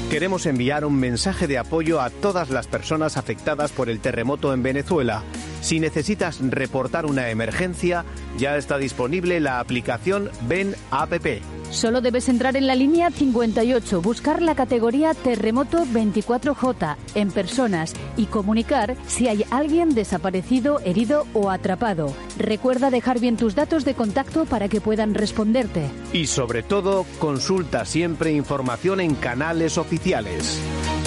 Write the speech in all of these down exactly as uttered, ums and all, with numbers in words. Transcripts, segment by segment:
Queremos enviar un mensaje de apoyo a todas las personas afectadas por el terremoto en Venezuela. Si necesitas reportar una emergencia, ya está disponible la aplicación Ven App. Solo debes entrar en la línea cincuenta y ocho, buscar la categoría Terremoto veinticuatro J en personas y comunicar si hay alguien desaparecido, herido o atrapado. Recuerda dejar bien tus datos de contacto para que puedan responderte. Y sobre todo, consulta siempre información en canales oficiales.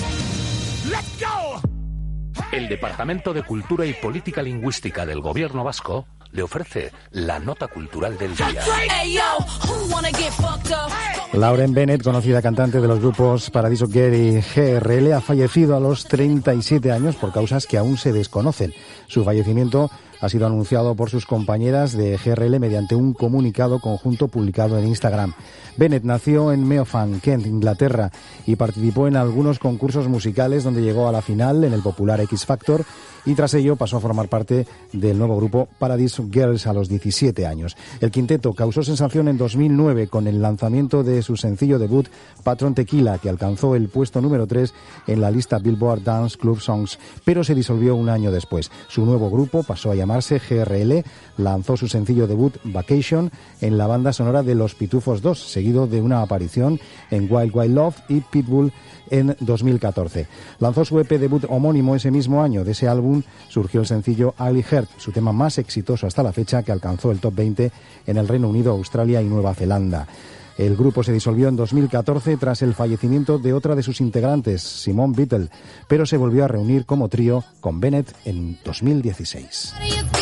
El Departamento de Cultura y Política Lingüística del Gobierno vasco le ofrece la nota cultural del día. Lauren Bennett, conocida cantante de los grupos Paradiso Girl y G R L, ha fallecido a los treinta y siete años por causas que aún se desconocen. Su fallecimiento ha sido anunciado por sus compañeras de G R L mediante un comunicado conjunto publicado en Instagram. Bennett nació en Meopham, Kent, Inglaterra, y participó en algunos concursos musicales donde llegó a la final en el popular X Factor, y tras ello pasó a formar parte del nuevo grupo Paradise Girls a los diecisiete años. El quinteto causó sensación en dos mil nueve con el lanzamiento de su sencillo debut Patrón Tequila, que alcanzó el puesto número tres en la lista Billboard Dance Club Songs, pero se disolvió un año después. Su nuevo grupo pasó a llamarse G R L, lanzó su sencillo debut Vacation en la banda sonora de Los Pitufos dos, seguido de una aparición en Wild Wild Love y Pitbull en dos mil catorce. Lanzó su E P debut homónimo ese mismo año. De ese álbum surgió el sencillo Ugly Heart, su tema más exitoso hasta la fecha, que alcanzó el top veinte en el Reino Unido, Australia y Nueva Zelanda. El grupo se disolvió en dos mil catorce tras el fallecimiento de otra de sus integrantes, Simone Biddle, pero se volvió a reunir como trío con Bennett en dos mil dieciséis.